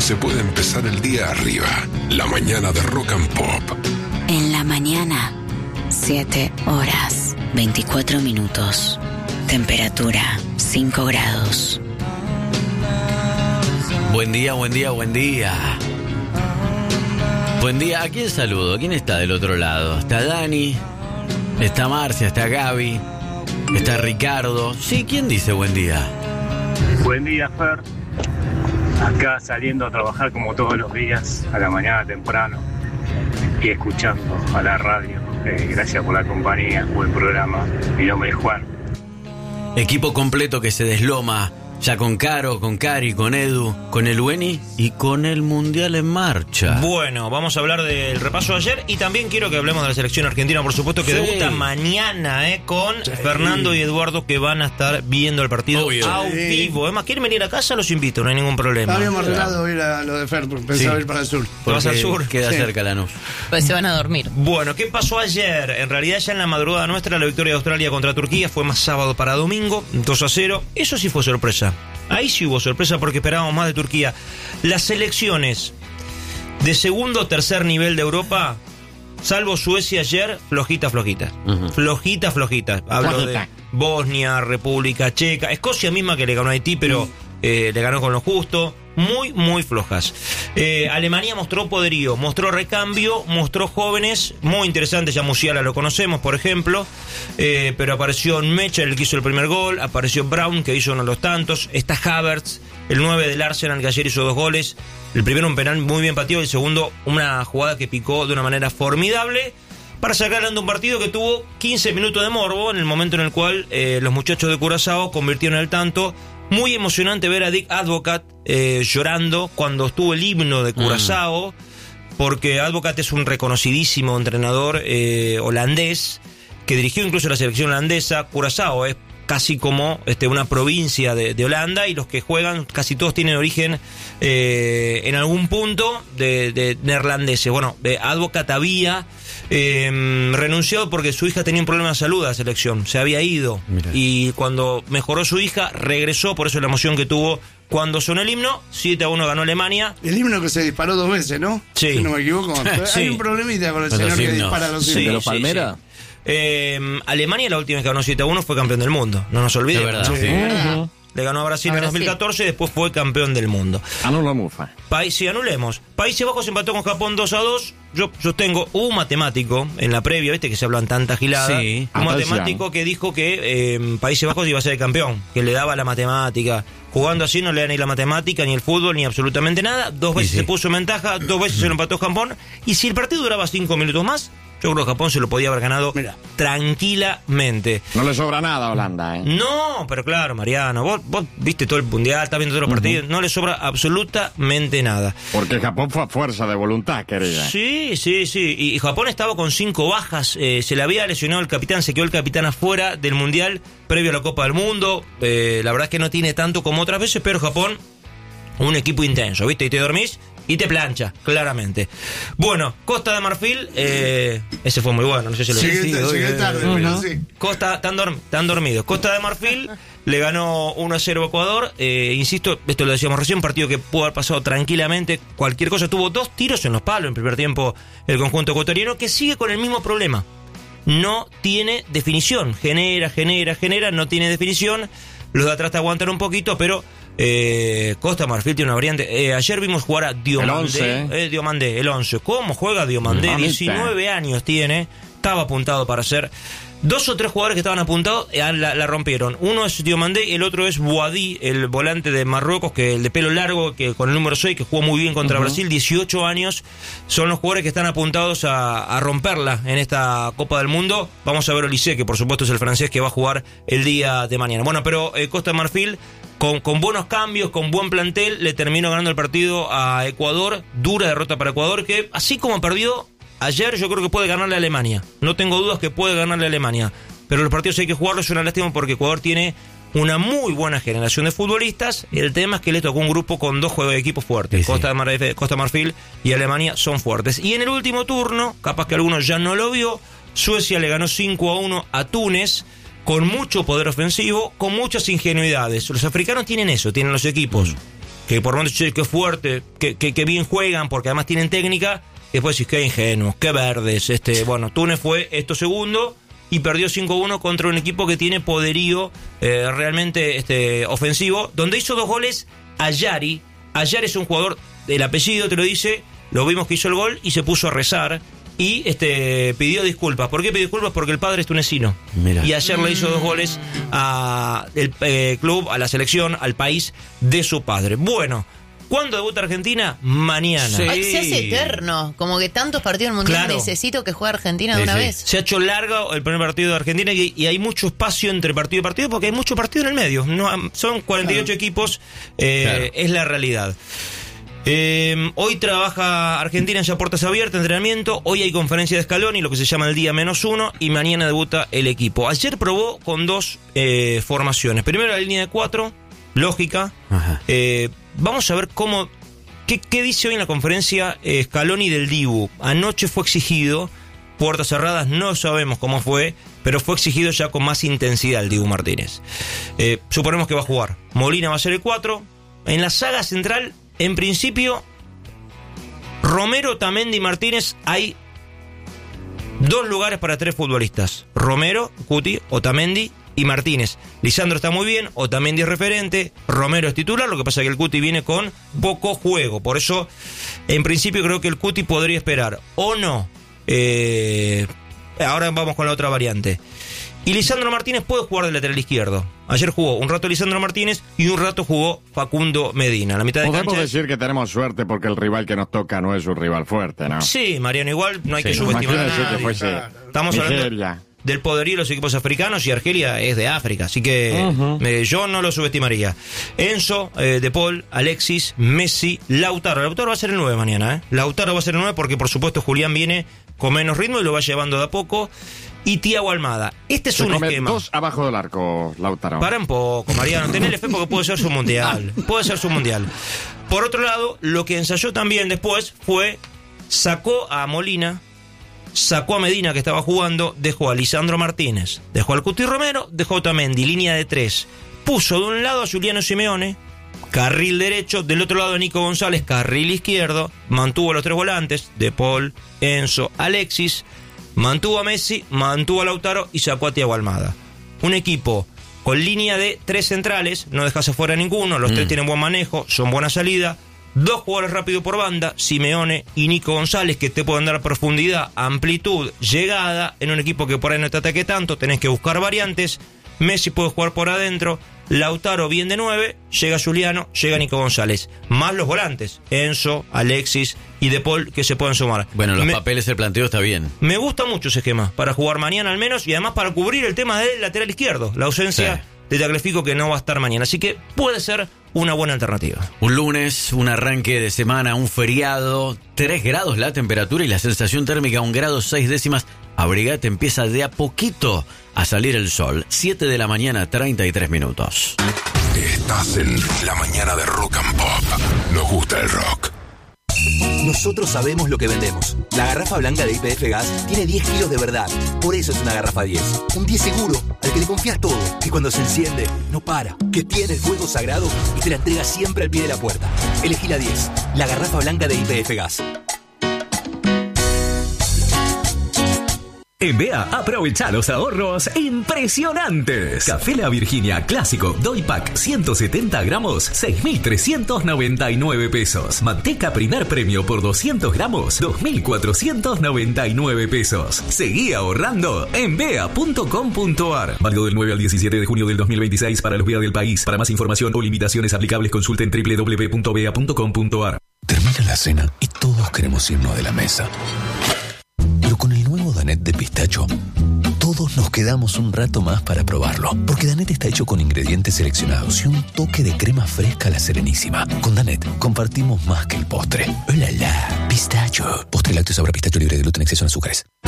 se puede empezar el día arriba. La mañana de Rock and Pop. En la mañana, 7 horas, 24 minutos. Temperatura, 5 grados. Buen día, buen día, buen día. Buen día, ¿a quién saludo? ¿Quién está del otro lado? Está Dani, está Marcia, está Gaby, está Ricardo. Sí, ¿quién dice buen día? Buen día, Fer. Acá saliendo a trabajar como todos los días, a la mañana temprano, y escuchando a la radio. Gracias por la compañía, buen programa. Mi nombre es Juan. Equipo completo que se desloma, ya con Caro, con Cari, con Edu, con el Weni y con el Mundial en marcha. Bueno, vamos a hablar del repaso de ayer y también quiero que hablemos de la selección argentina, por supuesto, que debuta mañana con Fernando y Eduardo, que van a estar viendo el partido a vivo. Además, ¿quieren venir a casa? Los invito, no hay ningún problema. Habíamos arreglado ir a lo de Fer, pensaba ir para el sur. ¿Te vas al sur? Queda cerca Lanús. Pues se van a dormir. Bueno, ¿qué pasó ayer? En realidad ya en la madrugada nuestra, la victoria de Australia contra Turquía fue más sábado para domingo, 2-0. Eso sí fue sorpresa. Ahí sí hubo sorpresa porque esperábamos más de Turquía. Las selecciones de segundo o tercer nivel de Europa, salvo Suecia ayer, flojitas. Uh-huh. Flojitas. Hablo de Bosnia, República Checa, Escocia misma, que le ganó a Haití, pero le ganó con lo justo. Muy flojas. Alemania mostró poderío, mostró recambio, mostró jóvenes muy interesantes. Ya Musiala lo conocemos, por ejemplo, pero apareció Mitchell, el que hizo el primer gol, apareció Brown, que hizo uno de los tantos, está Havertz, el 9 del Arsenal, que ayer hizo 2 goles, el primero un penal muy bien pateado, el segundo una jugada que picó de una manera formidable, para sacar adelante un partido que tuvo 15 minutos de morbo, en el momento en el cual los muchachos de Curazao convirtieron el tanto. Muy emocionante ver a Dick Advocaat llorando cuando estuvo el himno de Curazao, porque Advocaat es un reconocidísimo entrenador holandés que dirigió incluso la selección holandesa. Curazao es casi como una provincia de Holanda, y los que juegan casi todos tienen origen en algún punto de neerlandeses. Bueno, Advocaat había renunciado porque su hija tenía un problema de salud a la selección, se había ido. Mirá. Y cuando mejoró su hija regresó, por eso la emoción que tuvo cuando sonó el himno. 7-1 ganó Alemania. El himno que se disparó 2 veces, ¿no? Sí. Si no me equivoco. Sí. Hay un problemita con el señor que dispara los himnos. ¿De los Palmera? Sí. Alemania, la última vez que ganó 7-1, fue campeón del mundo, no nos olvidemos. Es verdad. Sí. Uh-huh. Le ganó a Brasil en 2014 y después fue campeón del mundo. Anulamos. Anulemos. Países Bajos empató con Japón 2-2. Yo sostengo, un matemático en la previa, viste que se hablan tanta gilada. Sí. Un matemático que dijo que Países Bajos iba a ser el campeón, que le daba la matemática. Jugando así no le da ni la matemática, ni el fútbol, ni absolutamente nada. 2 veces se puso en ventaja, 2 veces se lo empató Japón. Y si el partido duraba 5 minutos más, yo creo que Japón se lo podía haber ganado tranquilamente. No le sobra nada a Holanda, ¿eh? No, pero claro, Mariano, vos viste todo el mundial, estás viendo todos los partidos, no le sobra absolutamente nada. Porque Japón fue a fuerza de voluntad, querida. Sí. Y Japón estaba con 5 bajas, se le había lesionado el capitán, se quedó el capitán afuera del mundial previo a la Copa del Mundo. La verdad es que no tiene tanto como otras veces, pero Japón, un equipo intenso, ¿viste? Y te dormís y te plancha, claramente. Bueno, Costa de Marfil, ese fue muy bueno, no sé si lo llegué tarde, pero sí. Costa, están dormidos. Costa de Marfil le ganó 1-0 a Ecuador. Insisto, esto lo decíamos recién, un partido que pudo haber pasado tranquilamente. Cualquier cosa, tuvo 2 tiros en los palos en primer tiempo el conjunto ecuatoriano, que sigue con el mismo problema. No tiene definición. Genera, no tiene definición. Los de atrás te aguantan un poquito, pero Costa de Marfil tiene una variante. Ayer vimos jugar a Diomandé. Diomandé, el 11. ¿Cómo juega Diomandé? 19 años tiene. Estaba apuntado para ser. 2 o 3 jugadores que estaban apuntados la rompieron. Uno es Diomandé, el otro es Boadí, el volante de Marruecos, que el de pelo largo, que con el número 6, que jugó muy bien contra Brasil, 18 años. Son los jugadores que están apuntados a romperla en esta Copa del Mundo. Vamos a ver a Olise, que por supuesto es el francés que va a jugar el día de mañana. Bueno, pero Costa de Marfil, con buenos cambios, con buen plantel, le terminó ganando el partido a Ecuador. Dura derrota para Ecuador, que así como perdió ayer, yo creo que puede ganarle a Alemania. No tengo dudas que puede ganarle a Alemania. Pero los partidos hay que jugarlos. Es una lástima porque Ecuador tiene una muy buena generación de futbolistas. El tema es que le tocó un grupo con 2 juegos de equipos fuertes. Sí. Costa de Marfil y Alemania son fuertes. Y en el último turno, capaz que algunos ya no lo vio, Suecia le ganó 5-1 a Túnez, con mucho poder ofensivo, con muchas ingenuidades. Los africanos tienen eso, tienen los equipos que por momentos qué fuerte, que bien juegan, porque además tienen técnica, y después decís qué ingenuos, qué verdes. Bueno, Túnez fue segundo y perdió 5-1 contra un equipo que tiene poderío realmente ofensivo, donde hizo 2 goles Ayari. Ayari es un jugador, el apellido te lo dice, lo vimos que hizo el gol y se puso a rezar y pidió disculpas. ¿Por qué pidió disculpas? Porque el padre es tunecino. Mirá. Y ayer le hizo 2 goles al club, a la selección, al país de su padre. Bueno, ¿cuándo debuta Argentina? Mañana. Sí. Ay, se hace eterno. Como que tantos partidos mundiales, claro. Necesito que juegue Argentina de una vez. Se ha hecho largo el primer partido de Argentina y hay mucho espacio entre partido y partido porque hay mucho partido en el medio. No, son 48 equipos, claro. Es la realidad. Hoy trabaja Argentina ya puertas abiertas, entrenamiento. Hoy hay conferencia de Scaloni, lo que se llama el día -1, y mañana debuta el equipo. Ayer probó con 2 formaciones. Primero la línea de 4, lógica. Vamos a ver qué dice hoy en la conferencia Scaloni del Dibu. Anoche fue exigido, puertas cerradas, no sabemos cómo fue, pero fue exigido ya con más intensidad el Dibu Martínez. Suponemos que va a jugar. Molina va a ser el 4. En la saga central, en principio, Romero, Otamendi y Martínez, hay 2 lugares para 3 futbolistas. Romero, Cuti, Otamendi y Martínez. Lisandro está muy bien, Otamendi es referente, Romero es titular, lo que pasa es que el Cuti viene con poco juego. Por eso, en principio, creo que el Cuti podría esperar. O no. Ahora vamos con la otra variante. Y Lisandro Martínez puede jugar de lateral izquierdo. Ayer jugó un rato Lisandro Martínez y un rato jugó Facundo Medina. La mitad de Podemos decir que tenemos suerte porque el rival que nos toca no es un rival fuerte, ¿no? Sí, Mariano, igual no hay que subestimar a nadie. Estamos hablando del poderío de los equipos africanos y Argelia es de África, así que yo no lo subestimaría. Enzo, De Paul, Alexis, Messi, Lautaro. Lautaro va a ser el 9 mañana, Lautaro va a ser el 9 porque por supuesto Julián viene con menos ritmo y lo va llevando de a poco. Y Thiago Almada. Este es un esquema. 2 abajo del arco, Lautaro. Para un poco, Mariano. Tenele fe porque puede ser su mundial. Puede ser su mundial. Por otro lado, lo que ensayó también después fue: sacó a Molina, sacó a Medina que estaba jugando, dejó a Lisandro Martínez, dejó al Cuti Romero, dejó a Otamendi, línea de 3. Puso de un lado a Juliano Simeone, carril derecho, del otro lado a Nico González, carril izquierdo. Mantuvo a los 3 volantes, De Paul, Enzo, Alexis. Mantuvo a Messi, mantuvo a Lautaro y sacó a Thiago Almada. Un equipo con línea de 3 centrales, no dejas afuera ninguno, los 3 tienen buen manejo, son buena salida. 2 jugadores rápidos por banda, Simeone y Nico González, que te pueden dar profundidad, amplitud, llegada. En un equipo que por ahí no te ataque tanto, tenés que buscar variantes. Messi puede jugar por adentro, Lautaro bien de 9, llega Juliano, llega Nico González. Más los volantes, Enzo, Alexis y De Paul, que se pueden sumar. Bueno, los papeles, el planteo está bien. Me gusta mucho ese esquema, para jugar mañana al menos, y además para cubrir el tema del lateral izquierdo, la ausencia de Tagliafico, que no va a estar mañana. Así que puede ser una buena alternativa. Un lunes, un arranque de semana, un feriado, 3 grados la temperatura y la sensación térmica 1 grado 6 décimas. Abrigate, empieza de a poquito a salir el sol. 7 de la mañana, 33 minutos. Estás en la mañana de Rock and Pop. Nos gusta el rock. Nosotros sabemos lo que vendemos. La garrafa blanca de YPF Gas tiene 10 kilos de verdad. Por eso es una garrafa 10. Un 10 seguro, al que le confías todo. Que cuando se enciende, no para. Que tiene el fuego sagrado y te la entrega siempre al pie de la puerta. Elegí la 10. La garrafa blanca de YPF Gas. En BEA, aprovecha los ahorros impresionantes. Café La Virginia Clásico Doy Pack 170 gramos, 6.399 pesos. Manteca Primer Premio por 200 gramos, 2.499 pesos. Seguí ahorrando en BEA.com.ar. Válido del 9 al 17 de junio del 2026 para los BEA del país. Para más información o limitaciones aplicables, consulten www.bea.com.ar. Termina la cena y todos queremos irnos de la mesa. Pero con el nuevo Danette de pistacho, todos nos quedamos un rato más para probarlo. Porque Danette está hecho con ingredientes seleccionados y un toque de crema fresca a la Serenísima. Con Danette compartimos más que el postre. ¡Oh, la, la! Pistacho. Postre lácteo sabor a pistacho libre de gluten, exceso en azúcares.